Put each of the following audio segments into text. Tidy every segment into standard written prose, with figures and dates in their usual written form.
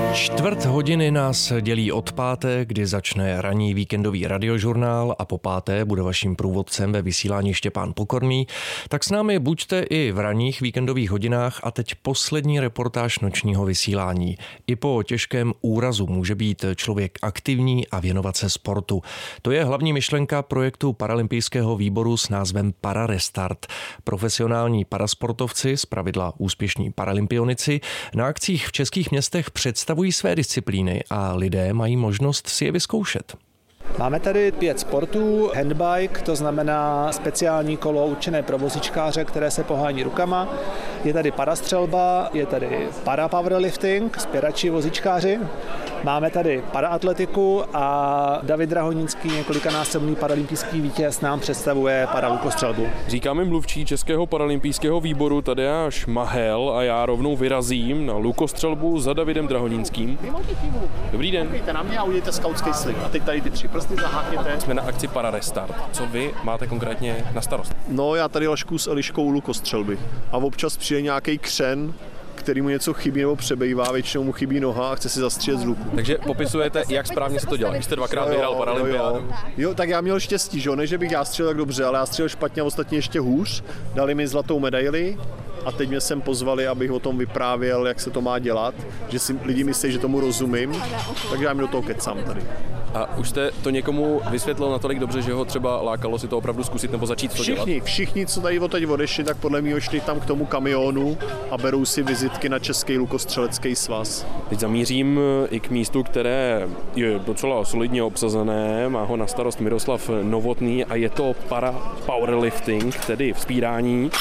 Čtvrt hodiny nás dělí od páté, kdy začne ranní víkendový radiožurnál a po páté bude vaším průvodcem ve vysílání Štěpán Pokorný. Tak s námi buďte i v ranních víkendových hodinách a teď poslední reportáž nočního vysílání. I po těžkém úrazu může být člověk aktivní a věnovat se sportu. To je hlavní myšlenka projektu Paralympijského výboru s názvem Pararestart. Profesionální parasportovci, zpravidla úspěšní paralympionici, na akcích v českých městech představují své disciplíny a lidé mají možnost si je vyzkoušet. Máme tady 5 sportů, handbike, to znamená speciální kolo určené pro vozíčkáře, které se pohání rukama. Je tady parastřelba, je tady parapowerlifting, spěrači, vozíčkáři. Máme tady paraatletiku a David Drahoninský, několikanásobný paralympijský vítěz, nám představuje paralukostřelbu. Říká mi mluvčí Českého paralympijského výboru Tadeáš Mahel a já rovnou vyrazím na lukostřelbu za Davidem Drahoninským. Dobrý den. Pojďte na mě a udějte skautský slib. A teď tady ty 3 prsty zahákněte. Jsme na akci Pararestart. Co vy máte konkrétně na starost? No, já tady lašku s Eliškou lukostřelby. A občas přijde nějaký křen, který mu něco chybí nebo přebejvá, většinou mu chybí noha a chce si zastřílet z luku. Takže popisujete, jak správně se to dělá. Vy jste 2krát vyhrál paralympiádu. Jo, tak já měl štěstí, že? Ne, že bych já střelil tak dobře, ale já střelil špatně a ostatně ještě hůř. Dali mi zlatou medaili a teď mě sem pozvali, abych o tom vyprávěl, jak se to má dělat, že si lidi myslí, že tomu rozumím, takže já mi do toho kecám tady. A už jste to někomu vysvětlil natolik dobře, že ho třeba lákalo si to opravdu zkusit nebo začít to dělat? Všichni, co tady odteď odešli, tak podle mě šli tam k tomu kamionu a berou si vizitky na Český lukostřelecký svaz. Teď zamířím i k místu, které je docela solidně obsazené. Má ho na starost Miroslav Novotný a je to powerlifting, tedy vzpírání.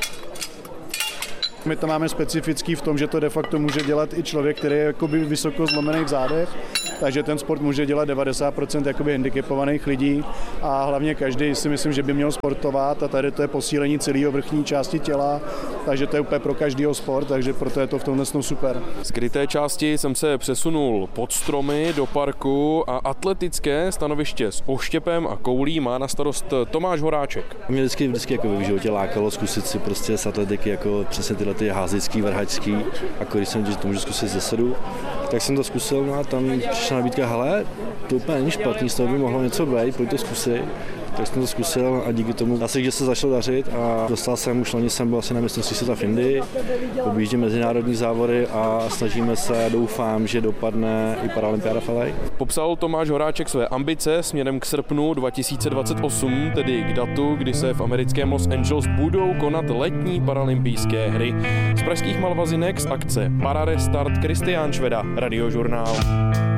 My to máme specifický v tom, že to de facto může dělat i člověk, který je jakoby vysoko zlomený v zádech, takže ten sport může dělat 90% jakoby handicapovaných lidí a hlavně každý si myslím, že by měl sportovat a tady to je posílení celého vrchní části těla, takže to je úplně pro každýho sport, takže proto je to v tomhle super. Z kryté části jsem se přesunul pod stromy do parku a atletické stanoviště s oštěpem a koulí má na starost Tomáš Horáček. Mě vždycky jako v životě lákalo zkusit si prostě z atletiky jako přesně tyhle ty házecký, vrhačský, a když jsem viděl, že to můžu zkusit ze sedu, tak jsem to zkusil, no a tam přišla nabídka, hele, to úplně není špatný, z toho by mohlo něco být, pojď to zkusit. Tak jsem to zkusil a díky tomu že se začalo dařit a dostal jsem, už loni jsem byl asi na mistrovství světa v Indii, objíždím mezinárodní závody a snažíme se, doufám, že dopadne i paralympiáda v LA. Popsal Tomáš Horáček své ambice směrem k srpnu 2028, tedy k datu, kdy se v americkém Los Angeles budou konat letní paralympijské hry. Z pražských Malvazinek z akce Pararestart Kristián Šveda, Radiožurnál.